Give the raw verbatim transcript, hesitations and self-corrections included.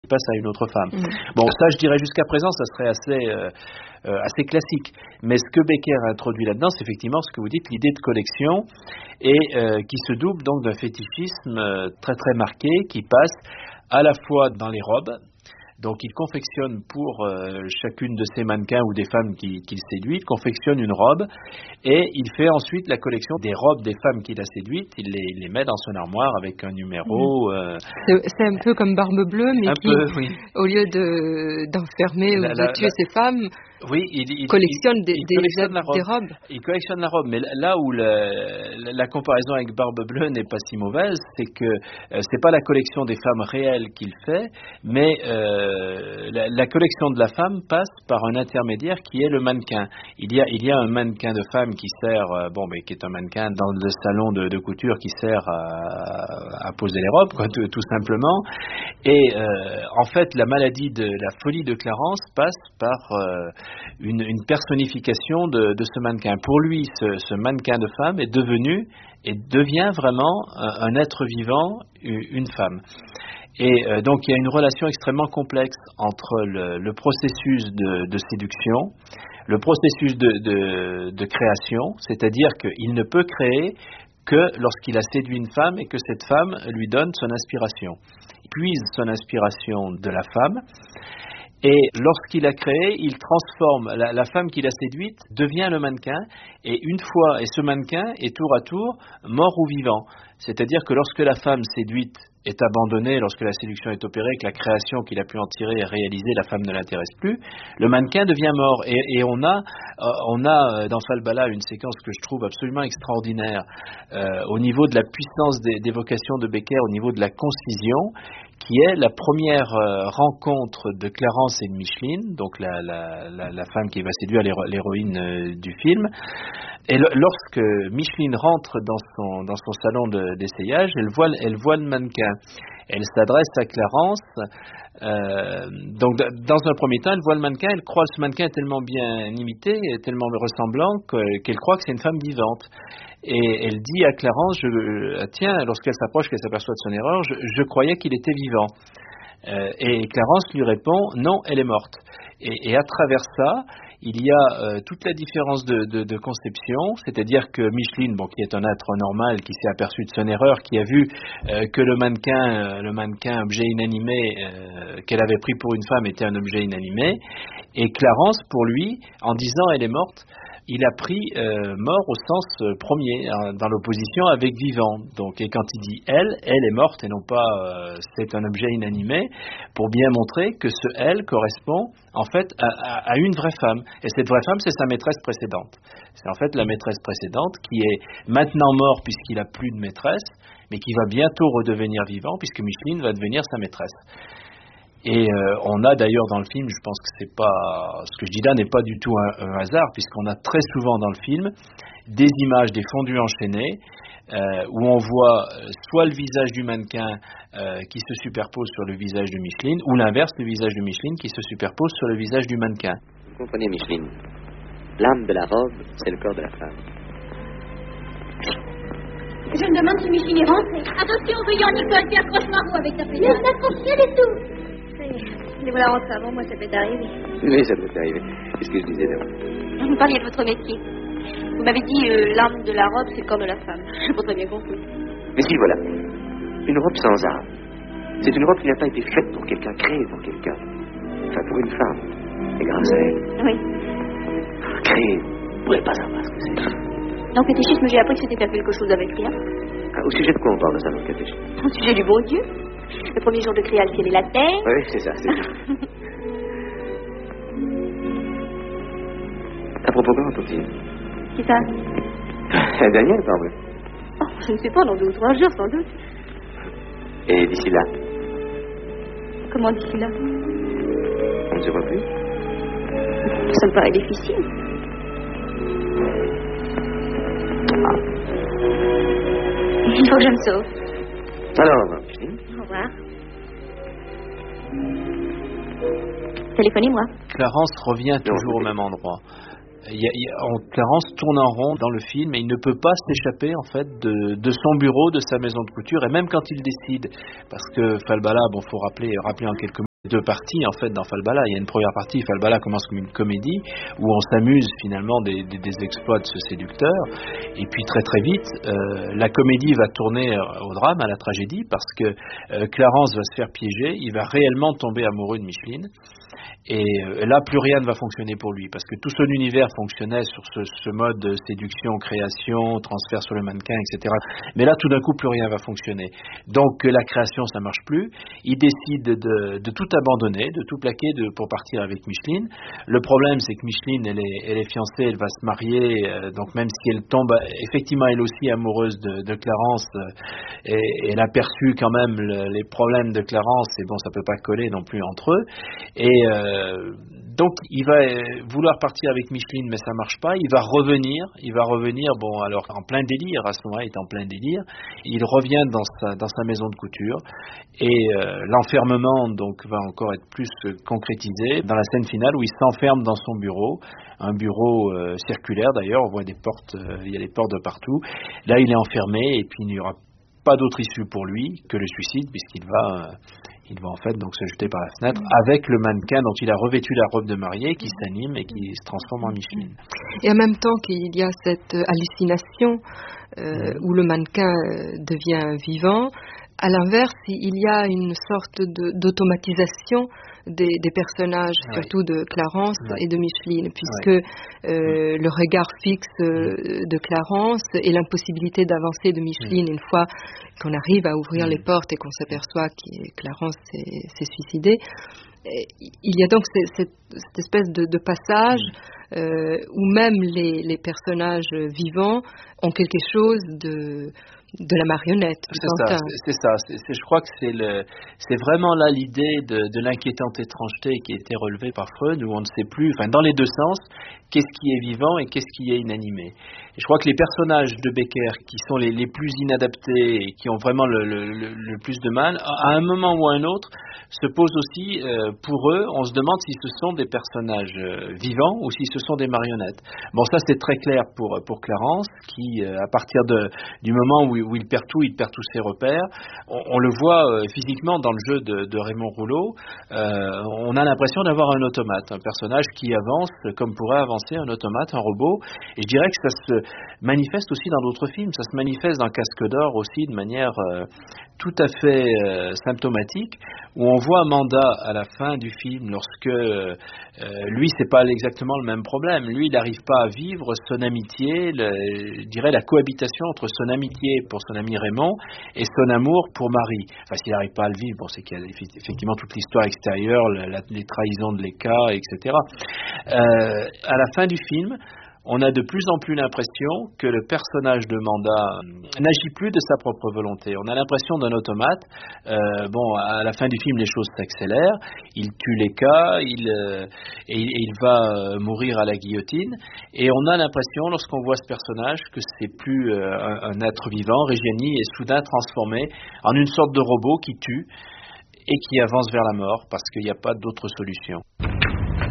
passe à une autre femme. Mmh. Bon, ça, je dirais jusqu'à présent, ça serait assez, euh, euh, assez classique. Mais ce que Becker a introduit là-dedans, c'est effectivement ce que vous dites, l'idée de collection, et euh, qui se double donc d'un fétichisme euh, très très marqué, qui passe à la fois dans les robes. Donc il confectionne pour euh, chacune de ces mannequins ou des femmes qu'il qui séduit, il confectionne une robe et il fait ensuite la collection des robes des femmes qu'il a séduites, il les, il les met dans son armoire avec un numéro. Mmh. Euh, c'est, c'est un peu comme Barbe Bleue, mais qui, peu, oui. au lieu de, d'enfermer la, ou de la, tuer la, ses femmes, oui, il, il collectionne, il, des, il des, collectionne des, des robes. Il collectionne la robe, mais là où la, la, la comparaison avec Barbe Bleue n'est pas si mauvaise, c'est que euh, c'est pas la collection des femmes réelles qu'il fait, mais euh, la, la collection de la femme passe par un intermédiaire qui est le mannequin. Il y a, il y a un mannequin de femme qui sert, euh, bon, mais qui est un mannequin dans le salon de, de couture qui sert à, à poser les robes, quoi, tout, tout simplement. Et euh, en fait, la maladie de la folie de Clarence passe par euh, une, une personnification de, de ce mannequin. Pour lui, ce, ce mannequin de femme est devenu et devient vraiment un, un être vivant, une femme. Et euh, donc il y a une relation extrêmement complexe entre le, le processus de, de séduction, le processus de, de, de création, c'est-à-dire qu'il ne peut créer que lorsqu'il a séduit une femme et que cette femme lui donne son inspiration. Il puise son inspiration de la femme. Et lorsqu'il a créé, il transforme, la, la femme qu'il a séduite devient le mannequin, et une fois, et ce mannequin est tour à tour mort ou vivant. C'est-à-dire que lorsque la femme séduite est abandonnée, lorsque la séduction est opérée, que la création qu'il a pu en tirer est réalisée, la femme ne l'intéresse plus, le mannequin devient mort. Et, et on a, euh, on a dans Falbala une séquence que je trouve absolument extraordinaire euh, au niveau de la puissance des, d'évocation de Becker, au niveau de la concision, qui est la première euh, rencontre de Clarence et de Micheline, donc la, la, la, la femme qui va séduire l'héro- l'héroïne euh, du film. Et le, lorsque Micheline rentre dans son, dans son salon de, d'essayage, elle voit, elle voit le mannequin. Elle s'adresse à Clarence. Euh, donc, dans un premier temps, elle voit le mannequin. Elle croit que ce mannequin est tellement bien imité, tellement ressemblant que, qu'elle croit que c'est une femme vivante. Et elle dit à Clarence, je, tiens, lorsqu'elle s'approche, qu'elle s'aperçoit de son erreur, je, je croyais qu'il était vivant. Euh, et Clarence lui répond, non, elle est morte. Et, et à travers ça, il y a euh, toute la différence de, de, de conception, c'est-à-dire que Micheline, bon, qui est un être normal, qui s'est aperçu de son erreur, qui a vu euh, que le mannequin, euh, le mannequin objet inanimé euh, qu'elle avait pris pour une femme était un objet inanimé, et Clarence, pour lui, en disant elle est morte, il a pris euh, mort au sens euh, premier, hein, dans l'opposition avec vivant. Donc, et quand il dit elle, elle est morte et non pas euh, c'est un objet inanimé, pour bien montrer que ce elle correspond en fait à, à, à une vraie femme. Et cette vraie femme, c'est sa maîtresse précédente. C'est en fait la maîtresse précédente qui est maintenant morte puisqu'il a plus de maîtresse, mais qui va bientôt redevenir vivant puisque Micheline va devenir sa maîtresse. Et euh, on a d'ailleurs dans le film, je pense que c'est pas, ce que je dis là n'est pas du tout un, un hasard, puisqu'on a très souvent dans le film des images, des fondus enchaînés, euh, où on voit euh, soit le visage du mannequin euh, qui se superpose sur le visage de Micheline, ou l'inverse, le visage de Micheline qui se superpose sur le visage du mannequin. Vous comprenez, Micheline, l'âme de la robe, c'est le corps de la femme. Je me demande si Micheline est rentrée. Attention, voyons, Nicole, tu accroches ma roue avec ta pédale. Ne t'accroche rien du tout. Les voilà rentrés avant moi, ça peut arriver. Oui, ça peut arriver. Qu'est-ce que je disais d'abord? Vous parliez de votre métier. Vous m'avez dit euh, l'âme de la robe, c'est le corps de la femme. Je n'ai pas très bien compris. Mais si, voilà. Une robe sans âme. C'est une robe qui n'a pas été faite pour quelqu'un, créée pour quelqu'un. Enfin, pour une femme. Et grâce à elle. Oui. Créée. Vous ne pourrez pas savoir ce que c'est. Dans le catéchisme, j'ai appris que c'était faire quelque chose avec rien. Ah, au sujet de quoi on parle de ça dans le catéchisme? Au sujet du bon Dieu. Le premier jour de créer le ciel et la terre. Oui, c'est ça, c'est ça. À propos, quand entend-il? Qui ça? Daniel, par vrai. Oh, je ne sais pas, dans deux ou trois jours, sans doute. Et d'ici là? Comment d'ici là? On ne se voit plus? Ça me paraît difficile. Ah. Il faut que je me sauve. Alors, Micheline? Au revoir. Téléphonez-moi. Clarence revient toujours au même endroit. Il y a, il y a, on, Clarence tourne en rond dans le film et il ne peut pas s'échapper en fait de, de son bureau, de sa maison de couture, et même quand il décide, parce que Falbala, bon, faut rappeler, rappeler en quelques mots deux parties en fait dans Falbala. Il y a une première partie, Falbala commence comme une comédie où on s'amuse finalement des, des, des exploits de ce séducteur, et puis très très vite euh, la comédie va tourner au drame, à la tragédie, parce que euh, Clarence va se faire piéger, il va réellement tomber amoureux de Micheline. Et là, plus rien ne va fonctionner pour lui, parce que tout son univers fonctionnait sur ce, ce mode de séduction, création, transfert sur le mannequin, et cetera. Mais là, tout d'un coup, plus rien va fonctionner. Donc, la création, ça marche plus. Il décide de, de tout abandonner, de tout plaquer de, pour partir avec Micheline. Le problème, c'est que Micheline, elle est, elle est fiancée, elle va se marier, euh, donc même si elle tombe, effectivement, elle aussi amoureuse de, de Clarence, euh, et, et elle a perçu quand même le, les problèmes de Clarence, et bon, ça peut pas coller non plus entre eux. Et euh, Euh, donc il va vouloir partir avec Micheline, mais ça marche pas. Il va revenir, il va revenir, bon alors en plein délire, à ce moment-là il est en plein délire. Il revient dans sa, dans sa maison de couture, et euh, l'enfermement donc va encore être plus concrétisé dans la scène finale où il s'enferme dans son bureau, un bureau euh, circulaire d'ailleurs, on voit des portes, euh, il y a des portes de partout. Là il est enfermé, et puis il n'y aura pas d'autre issue pour lui que le suicide, puisqu'il va euh, Il va en fait donc se jeter par la fenêtre avec le mannequin dont il a revêtu la robe de mariée, qui s'anime et qui se transforme en Micheline. Et en même temps qu'il y a cette hallucination euh, mmh. où le mannequin devient vivant, à l'inverse, il y a une sorte de, d'automatisation des, des personnages, oui. surtout de Clarence oui. et de Micheline, puisque oui. euh, le regard fixe euh, de Clarence et l'impossibilité d'avancer de Micheline mmh. une fois qu'on arrive à ouvrir mmh. les portes et qu'on s'aperçoit que Clarence s'est, s'est suicidé. Et il y a donc cette, cette, cette espèce de, de passage mmh. euh, où même les, les personnages vivants ont quelque chose de... de la marionnette. C'est ça, c'est, c'est ça. C'est, c'est, je crois que c'est, le, c'est vraiment là l'idée de, de l'inquiétante étrangeté qui a été relevée par Freud, où on ne sait plus, enfin dans les deux sens, qu'est-ce qui est vivant et qu'est-ce qui est inanimé. Et je crois que les personnages de Becker qui sont les, les plus inadaptés et qui ont vraiment le, le, le, le plus de mal, à un moment ou à un autre, se posent aussi, euh, pour eux, on se demande si ce sont des personnages euh, vivants ou si ce sont des marionnettes. Bon, ça c'est très clair pour, pour Clarence, qui, euh, à partir de, du moment où où il perd tout, il perd tous ses repères. On, on le voit euh, physiquement dans le jeu de, de Raymond Rouleau. Euh, on a l'impression d'avoir un automate, un personnage qui avance comme pourrait avancer un automate, un robot. Et je dirais que ça se manifeste aussi dans d'autres films. Ça se manifeste dans Casque d'Or aussi de manière euh, tout à fait euh, symptomatique, où on voit Amanda à la fin du film, lorsque euh, lui, c'est pas exactement le même problème. Lui, il n'arrive pas à vivre son amitié, le, je dirais la cohabitation entre son amitié pour son ami Raymond et son amour pour Marie. Enfin, s'il n'arrive pas à le vivre, bon, c'est qu'il y a effectivement toute l'histoire extérieure, la, la, les trahisons de l'E C A, et cetera. Euh, à la fin du film, on a de plus en plus l'impression que le personnage de Manda n'agit plus de sa propre volonté. On a l'impression d'un automate. Euh, bon, à la fin du film, les choses s'accélèrent. Il tue l'E C A, il, euh, et, et il va mourir à la guillotine. Et on a l'impression, lorsqu'on voit ce personnage, que c'est plus euh, un, un être vivant. Reggiani est soudain transformé en une sorte de robot qui tue et qui avance vers la mort parce qu'il n'y a pas d'autre solution.